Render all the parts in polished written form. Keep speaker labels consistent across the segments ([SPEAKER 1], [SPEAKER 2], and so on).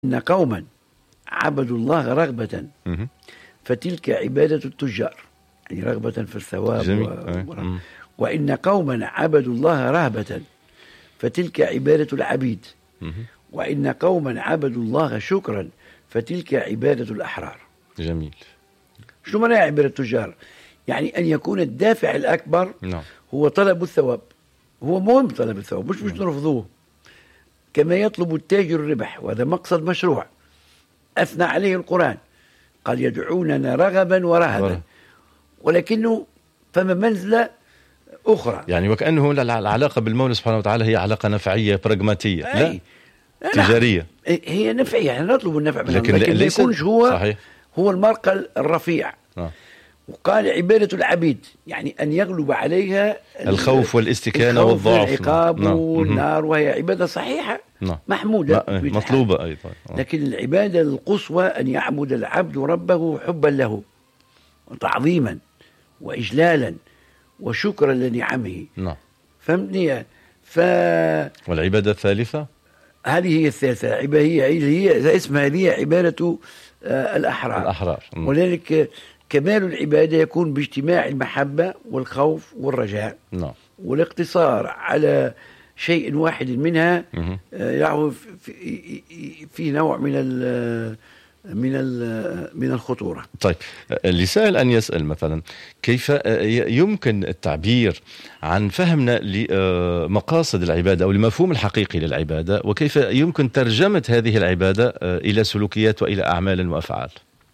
[SPEAKER 1] إن قوما عبدوا الله رغبة فتلك عبادة التجار، يعني رغبة في الثواب وإن قوما عبدوا الله رهبة فتلك عبادة العبيد، وإن قوما عبدوا الله شكرا فتلك عبادة الأحرار.
[SPEAKER 2] جميل.
[SPEAKER 1] شو معنى عبادة التجار؟ يعني أن يكون الدافع الأكبر هو طلب الثواب. هو مهم طلب الثواب، مش نرفضوه، كما يطلب التاجر الربح، وهذا مقصد مشروع أثنى عليه القرآن، قال يدعوننا رغبا ورهبا، ولكنه فما منزلة أخرى،
[SPEAKER 2] يعني وكأنه العلاقة بالمولى سبحانه وتعالى هي علاقة نفعية براغماتية، لا تجارية.
[SPEAKER 1] هي نفعية، يعني نطلب النفع منها، لكن ما يكونش هو المرقى الرفيع. وقال عبادة العبيد، يعني أن يغلب عليها
[SPEAKER 2] الخوف والاستكانة والضعف
[SPEAKER 1] والعقاب والنار، وهي عبادة صحيحة محمودة
[SPEAKER 2] مطلوبة أيضا.
[SPEAKER 1] لكن العبادة القصوى أن يعبد العبد ربه حبا له وتعظيما وإجلالا وشكرا لنعمه. فهمتني؟
[SPEAKER 2] والعبادة الثالثة
[SPEAKER 1] هذه هي الثالثة، هي اسمها هذه عبادة الأحرار. ولذلك كمال العبادة يكون باجتماع المحبة والخوف والرجاء والاقتصار على شيء واحد منها، يعني في نوع من الخطورة.
[SPEAKER 2] طيب، اللي سائل أن يسأل مثلا كيف يمكن التعبير عن فهمنا لمقاصد العبادة أو المفهوم الحقيقي للعبادة، وكيف يمكن ترجمة هذه العبادة إلى سلوكيات وإلى أعمال وأفعال؟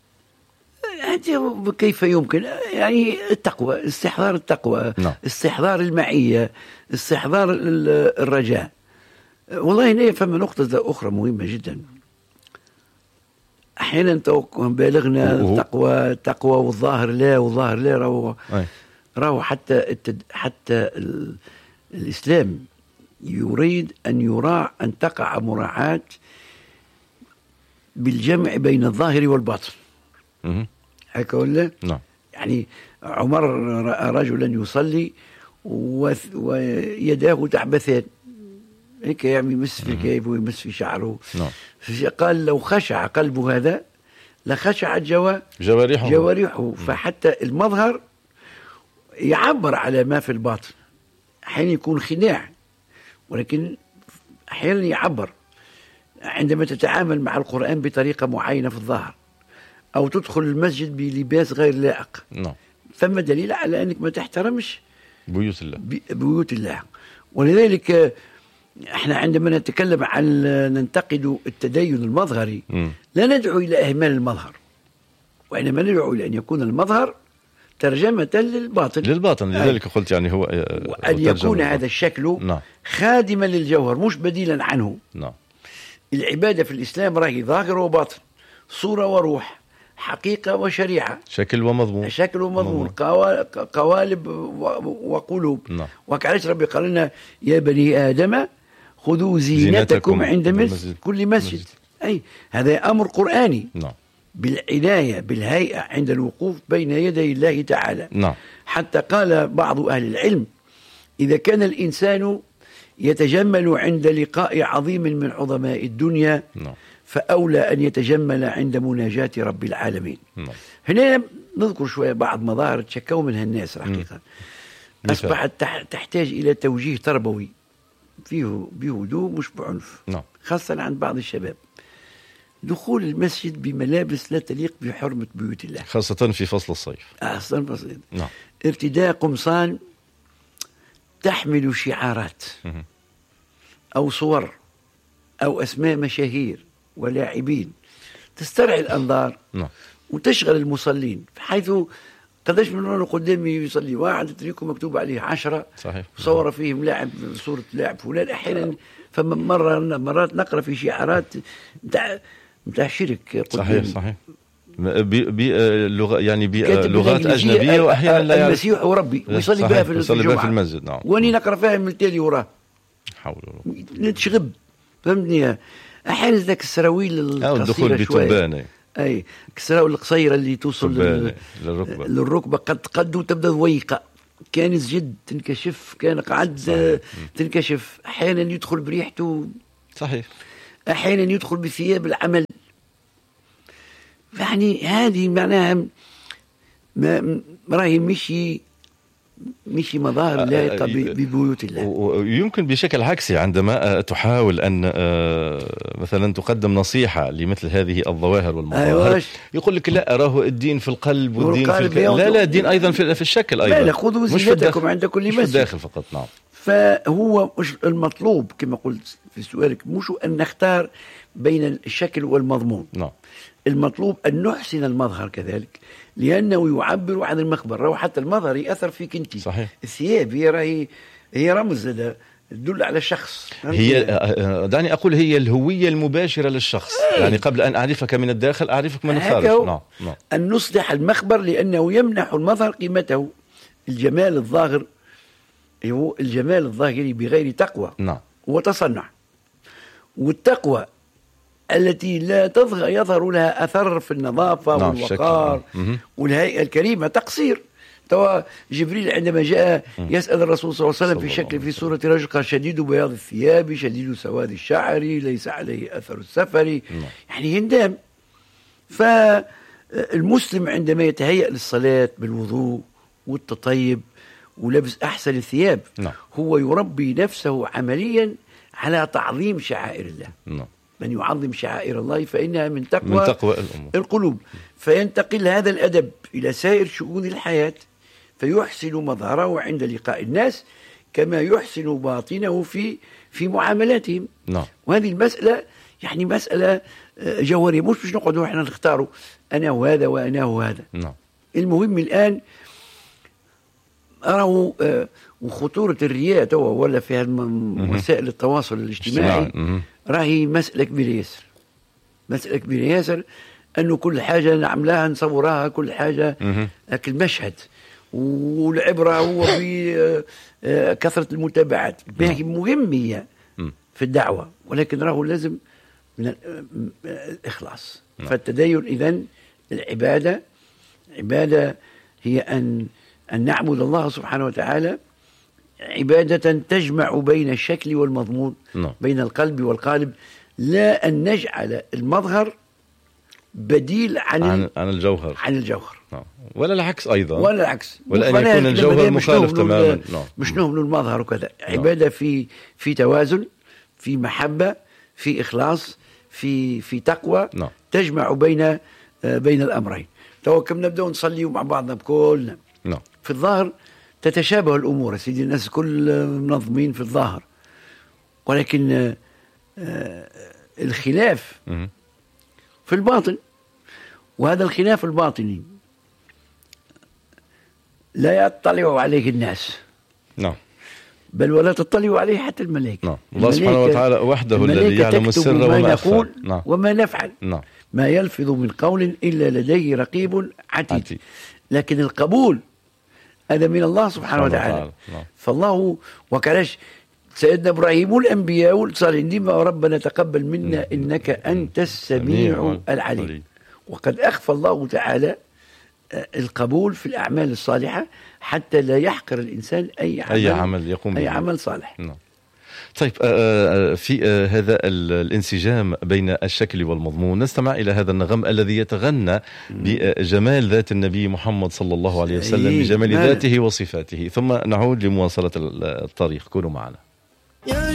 [SPEAKER 1] كيف يمكن؟ يعني التقوى، استحضار التقوى، استحضار المعية، استحضار الرجاء. والله هنا فما نقطة أخرى مهمة جدا. أحيانا بالغنا التقوى والظاهر لا، والظاهر لا راهو حتى الإسلام يريد أن يراعى أن تقع مراعاة بالجمع بين الظاهر والباطن. هكا ولا؟ يعني عمر رأى رجلا يصلي ويداه تعبثان، هيك يعني يمس في كيفه ويمس في شعره. قال لو خشع قلب هذا لخشعت جوارحه. فحتى المظهر يعبر على ما في الباطن، أحيانا يكون خداع، ولكن أحيانا يعبر. عندما تتعامل مع القرآن بطريقة معينة في الظاهر، أو تدخل المسجد بلباس غير لائق، ثم دليل على أنك ما تحترمش بيوت الله. ولذلك احنا عندما نتكلم عن ننتقد التدين المظهري لا ندعو إلى إهمال المظهر، وإنما ندعو إلى أن يكون المظهر ترجمة للباطن.
[SPEAKER 2] لذلك قلت يعني هو
[SPEAKER 1] وأن يكون هذا الشكل خادما للجوهر مش بديلا عنه. العبادة في الإسلام راهي ظاهر وباطن، صورة وروح، حقيقة وشريعة،
[SPEAKER 2] شكل ومضمون،
[SPEAKER 1] قوالب وقلوب. وكعلش ربي قال لنا يا بني آدم خذوا زينتكم عند كل مسجد. أي هذا أمر قرآني بالعناية بالهيئة عند الوقوف بين يدي الله تعالى. حتى قال بعض أهل العلم إذا كان الإنسان يتجمل عند لقاء عظيم من عظماء الدنيا فأولى أن يتجمل عند مناجاة رب العالمين. هنا نذكر شوية بعض مظاهر تشكوا منها الناس حقيقة، أصبحت تحتاج إلى توجيه تربوي فيه بهدوء مش بعنف، خاصة عند بعض الشباب. دخول المسجد بملابس لا تليق بحرمة بيوت الله،
[SPEAKER 2] خاصة في فصل الصيف.
[SPEAKER 1] ارتداء قمصان تحمل شعارات أو صور أو أسماء مشاهير ولاعبين تسترعي الأنظار وتشغل المصلين، بحيث قداش من مرة قدامي يصلي واحد تريكم مكتوب عليه 10 صور فيهم لاعب، صورة لاعب فلان. أحيانا مرات نقرأ في شعارات متاع شرك قدامي.
[SPEAKER 2] صحيح بلغة يعني بلغات أجنبية، وأحيانا لا يعرف
[SPEAKER 1] المسيح وربي ويصلي بها في
[SPEAKER 2] المسجد.
[SPEAKER 1] واني نقرأ فيها من التالي وراه نتشغب. فهمتني؟ أحيانا ذاك السراويل القصيرة شوية، أي السراويل القصيرة اللي توصل للركبة قد وتبدأ ضيقة، كان جد تنكشف، كان قعد تنكشف، أحيانا يدخل بريحته. أحيانا يدخل بثياب العمل. يعني هذه معناها راهي مشي مظاهر لائقة ببيوت الله.
[SPEAKER 2] ويمكن بشكل عكسي عندما تحاول أن مثلا تقدم نصيحة لمثل هذه الظواهر والمظاهر، يقول لك لا، أراه الدين في القلب والدين في لا الدين أيضا في الشكل أيضا.
[SPEAKER 1] لا، خذوا زينتكم عند كل مسجد.
[SPEAKER 2] مش الداخل فقط. نعم.
[SPEAKER 1] فهو المطلوب كما قلت في سؤالك مش أن نختار بين الشكل والمضمون.
[SPEAKER 2] نعم.
[SPEAKER 1] المطلوب أن نحسن المظهر كذلك، لأنه يعبر عن المخبر. وحتى المظهر يأثر فيك أنت.
[SPEAKER 2] صحيح.
[SPEAKER 1] الثياب هي رمز، تدل على الشخص.
[SPEAKER 2] هي دعني أقول هي الهوية المباشرة للشخص. يعني قبل أن أعرفك من الداخل أعرفك من الخارج.
[SPEAKER 1] نعم. أن نصلح المخبر، لأنه يمنح المظهر قيمته. الجمال الظاهر هو الجمال الظاهري بغير تقوى.
[SPEAKER 2] نعم.
[SPEAKER 1] وتصنع. والتقوى التي لا يظهر لها أثر في النظافة والوقار والهيئة الكريمة تقصير. توا جبريل عندما جاء يسأل الرسول صلى الله عليه وسلم في شكل في سورة رجل قال شديد بياض الثياب شديد سواد الشعر ليس عليه أثر السفر. يعني يندم. فالمسلم عندما يتهيأ للصلاة بالوضوء والتطيب ولبس أحسن الثياب هو يربي نفسه عمليا على تعظيم شعائر الله. من يعظم شعائر الله فإنها من تقوى القلوب. فينتقل هذا الأدب إلى سائر شؤون الحياة، فيحسن مظهره عند لقاء الناس كما يحسن باطنه في معاملاتهم. وهذه المسألة يعني مسألة جوهرية، مش نقعد احنا نختاروا أنا وهذا وأنا وهذا. المهم الآن أراه وخطورة الرياء ولا في وسائل التواصل الاجتماعي راهي مسألة كبيرة ياسر. أنه كل حاجة نعملها نصورها، كل حاجة لكن المشهد والعبرة هو بكثرة المتابعات. مهم هي في الدعوة، ولكن راهو لازم من الإخلاص. فالتدين إذن العبادة هي أن نعبد الله سبحانه وتعالى عبادة تجمع بين الشكل والمضمون، بين القلب والقالب، لا أن نجعل المظهر بديل عن الجوهر.
[SPEAKER 2] ولا العكس أيضا،
[SPEAKER 1] ولا العكس،
[SPEAKER 2] ولا أن يكون الجوهر مخالف تماما.
[SPEAKER 1] مش نهمل المظهر وكذا. عبادة في توازن، في محبة، في إخلاص، في تقوى تجمع بين الأمرين. تو كم نبدأ نصلي مع بعضنا بكلنا في الظاهر تتشابه الأمور سيدي، الناس كل منظمين في الظاهر، ولكن الخلاف في الباطن. وهذا الخلاف الباطني لا يطلع عليه الناس، بل ولا تطلع عليه حتى الملائكة.
[SPEAKER 2] الله سبحانه وتعالى وحده الذي يعلم السر وما
[SPEAKER 1] نقول وما نفعل. ما يلفظ من قول إلا لديه رقيب عتيد. لكن القبول هذا من الله سبحانه وتعالى. فالله وكلاش سيدنا إبراهيم والأنبياء والصالحين ديما ربنا تقبل منا إنك أنت السميع العليم. وقد أخفى الله تعالى القبول في الأعمال الصالحة حتى لا يحقر الإنسان أي عمل يقوم به، أي عمل صالح.
[SPEAKER 2] طيب، في هذا الانسجام بين الشكل والمضمون نستمع إلى هذا النغم الذي يتغنى بجمال ذات النبي محمد صلى الله عليه وسلم، بجمال ذاته وصفاته، ثم نعود لمواصلة الطريق. كونوا معنا.